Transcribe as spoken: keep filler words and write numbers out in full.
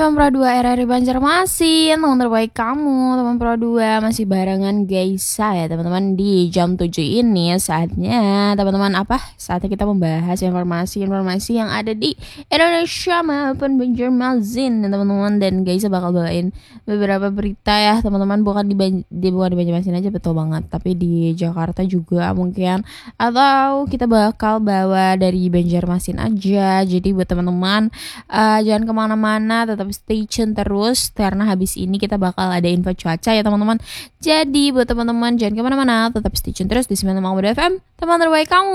Teman Pro dua R R I Banjarmasin, teman terbaik kamu, teman Pro dua masih barengan guys saya teman-teman di jam tujuh ini saatnya teman-teman apa? Saatnya kita membahas informasi-informasi yang ada di Indonesia maupun Banjarmasin teman-teman, dan guys saya bakal bawain beberapa berita ya teman-teman, bukan di, Ban di bukan di Banjarmasin aja, betul banget, tapi di Jakarta juga mungkin, atau kita bakal bawa dari Banjarmasin aja. Jadi buat teman-teman uh, jangan kemana-mana, tetap stay tune terus karena habis ini kita bakal ada info cuaca ya teman-teman. Jadi buat teman-teman jangan kemana-mana, tetap stay tune terus di sembilan puluh lima F M, teman terbaik kamu.